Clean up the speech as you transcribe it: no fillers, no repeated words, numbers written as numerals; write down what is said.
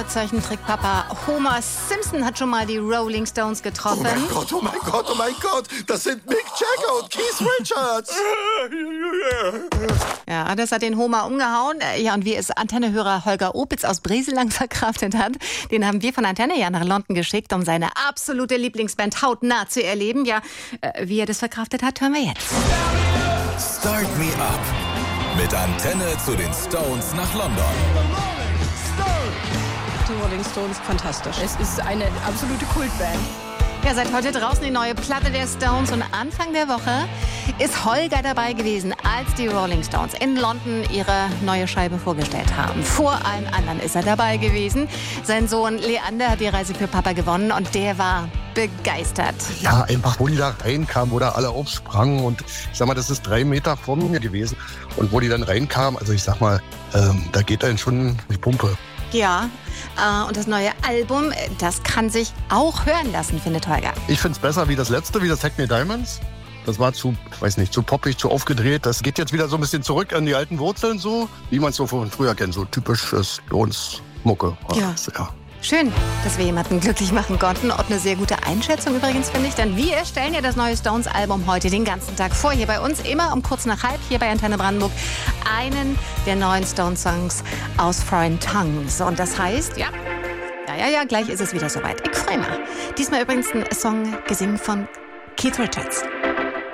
Zeichentrickpapa Homer Simpson hat schon mal die Rolling Stones getroffen. Oh mein Gott, oh mein Gott, oh mein Gott. Das sind Mick Jagger und Keith Richards. Ja, das hat den Homer umgehauen. Ja, und wie es Antennehörer Holger Opitz aus Breselang verkraftet hat, den haben wir von Antenne ja nach London geschickt, um seine absolute Lieblingsband hautnah zu erleben. Ja, wie er das verkraftet hat, hören wir jetzt. Start Me Up. Mit Antenne zu den Stones nach London. Die Rolling Stones, fantastisch. Es ist eine absolute Kultband. Ja, seit heute draußen die neue Platte der Stones und Anfang der Woche ist Holger dabei gewesen, als die Rolling Stones in London ihre neue Scheibe vorgestellt haben. Vor allen anderen ist er dabei gewesen. Sein Sohn Leander hat die Reise für Papa gewonnen und der war begeistert. Ja, einfach, wo die da reinkamen, wo da alle aufsprangen und ich sag mal, das ist 3 Meter vor mir gewesen und wo die dann reinkamen, also ich sag mal, da geht einem schon die Pumpe. Ja, und das neue Album, das kann sich auch hören lassen, findet Holger. Ich find's besser wie das letzte, wie das Hackney Diamonds. Das war zu poppig, zu aufgedreht. Das geht jetzt wieder so ein bisschen zurück an die alten Wurzeln, so wie man es so von früher kennt, so typisches Stones-Mucke. Ja. Schön, dass wir jemanden glücklich machen konnten. Und eine sehr gute Einschätzung übrigens, finde ich. Denn wir stellen ja das neue Stones-Album heute den ganzen Tag vor. Hier bei uns immer um kurz nach halb, hier bei Antenne Brandenburg, einen der neuen Stones-Songs aus Foreign Tongues. Und das heißt, ja, gleich ist es wieder soweit. Ich freue mich. Diesmal übrigens ein Song gesungen von Keith Richards.